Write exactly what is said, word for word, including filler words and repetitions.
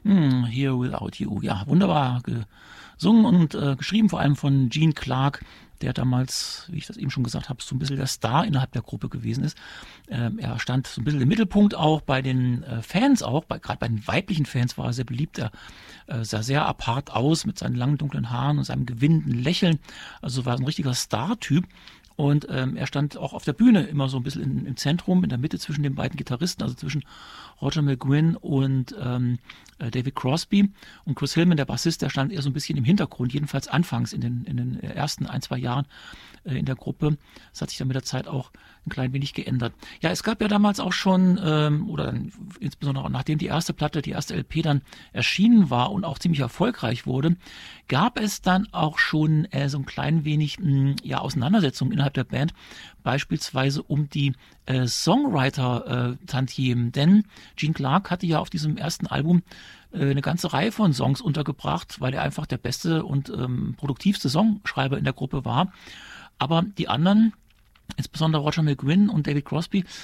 Hm, Here Without You. Ja, wunderbar gesungen und äh, geschrieben, vor allem von Gene Clark, der damals, wie ich das eben schon gesagt habe, so ein bisschen der Star innerhalb der Gruppe gewesen ist. Ähm, er stand so ein bisschen im Mittelpunkt auch bei den äh, Fans auch, bei, gerade bei den weiblichen Fans war er sehr beliebt. Er äh, sah sehr apart aus mit seinen langen dunklen Haaren und seinem gewinnenden Lächeln. Also war ein richtiger Star-Typ. Und ähm, er stand auch auf der Bühne immer so ein bisschen in, im Zentrum, in der Mitte zwischen den beiden Gitarristen, also zwischen Roger McGuinn und ähm, äh, David Crosby. Und Chris Hillman, der Bassist, der stand eher so ein bisschen im Hintergrund, jedenfalls anfangs in den, in den ersten ein, zwei Jahren äh, in der Gruppe. Das hat sich dann mit der Zeit auch ein klein wenig geändert. Ja, es gab ja damals auch schon, ähm, oder dann, insbesondere auch nachdem die erste Platte, die erste L P dann erschienen war und auch ziemlich erfolgreich wurde, gab es dann auch schon äh, so ein klein wenig mh, ja, Auseinandersetzungen innerhalb der Band, beispielsweise um die äh, Songwriter-Tantiemen, äh, denn Gene Clark hatte ja auf diesem ersten Album äh, eine ganze Reihe von Songs untergebracht, weil er einfach der beste und ähm, produktivste Songschreiber in der Gruppe war. Aber die anderen, insbesondere Roger McGuinn und David Crosby,